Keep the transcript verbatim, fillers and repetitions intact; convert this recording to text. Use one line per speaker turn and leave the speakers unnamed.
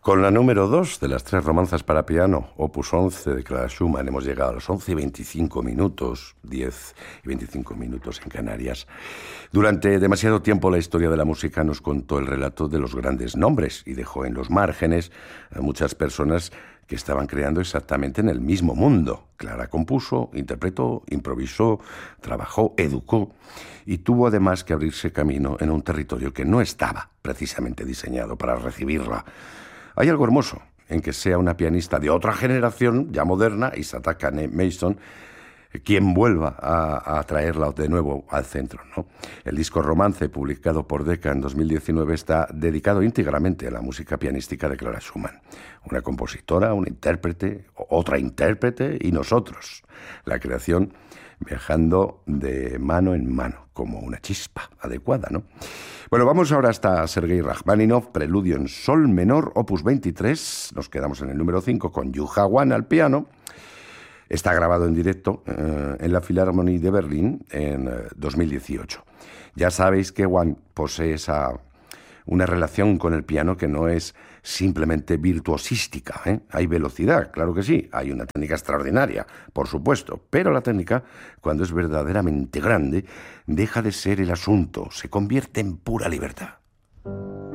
Con la número dos de las tres romanzas para piano, opus once de Clara Schumann, hemos llegado a los once y veinticinco minutos, diez y veinticinco minutos en Canarias. Durante demasiado tiempo la historia de la música nos contó el relato de los grandes nombres y dejó en los márgenes a muchas personas que estaban creando exactamente en el mismo mundo. Clara compuso, interpretó, improvisó, trabajó, educó y tuvo además que abrirse camino en un territorio que no estaba precisamente diseñado para recibirla. Hay algo hermoso en que sea una pianista de otra generación, ya moderna, Isata Kane Mason, quien vuelva a, a traerla de nuevo al centro, ¿no? El disco Romance, publicado por Decca en dos mil diecinueve, está dedicado íntegramente a la música pianística de Clara Schumann. Una compositora, una intérprete, otra intérprete y nosotros. La creación viajando de mano en mano, como una chispa adecuada, ¿no? Bueno, vamos ahora hasta Sergei Rachmaninoff, Preludio en Sol menor, opus veintitrés. Nos quedamos en el número cinco con Yuha Wan al piano. Está grabado en directo eh, en la Philharmonie de Berlín en eh, dos mil dieciocho. Ya sabéis que Wan posee esa, una relación con el piano que no es simplemente virtuosística, ¿eh? Hay velocidad, claro que sí, hay una técnica extraordinaria, por supuesto, pero la técnica, cuando es verdaderamente grande, deja de ser el asunto, se convierte en pura libertad.